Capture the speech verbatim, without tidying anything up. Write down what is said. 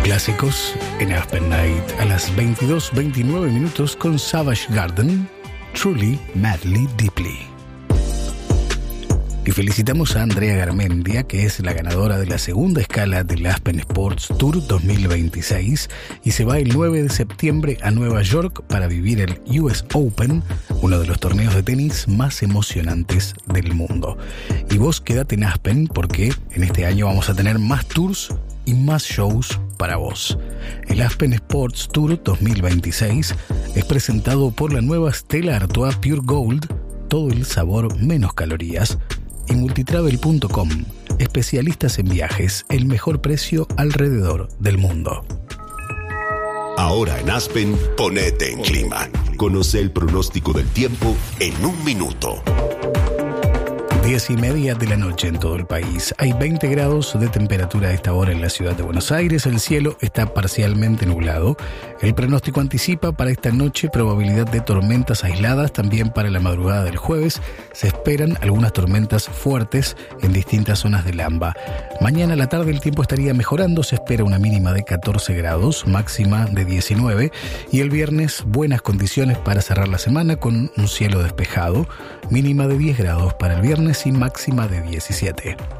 clásicos en Aspen Night a las veintidós veintinueve minutos con Savage Garden, Truly, Madly, Deeply. Y felicitamos a Andrea Garmendia, que es la ganadora de la segunda escala del Aspen Sports Tour dos mil veintiséis y se va el nueve de septiembre a Nueva York para vivir el U S Open, uno de los torneos de tenis más emocionantes del mundo. Y vos quedate en Aspen porque en este año vamos a tener más tours y más shows para vos. El Aspen Sports Tour dos mil veintiséis es presentado por la nueva Stella Artois Pure Gold, todo el sabor menos calorías, y multitravel punto com, especialistas en viajes, el mejor precio alrededor del mundo. Ahora en Aspen, ponete en clima. Conoce el pronóstico del tiempo en un minuto. Diez y media de la noche en todo el país. Hay veinte grados de temperatura a esta hora en la ciudad de Buenos Aires. El cielo está parcialmente nublado. El pronóstico anticipa para esta noche probabilidad de tormentas aisladas. También para la madrugada del jueves se esperan algunas tormentas fuertes en distintas zonas del AMBA. Mañana a la tarde el tiempo estaría mejorando. Se espera una mínima de catorce grados, máxima de diecinueve. Y el viernes buenas condiciones para cerrar la semana con un cielo despejado. Mínima de diez grados para el viernes y máxima de diecisiete.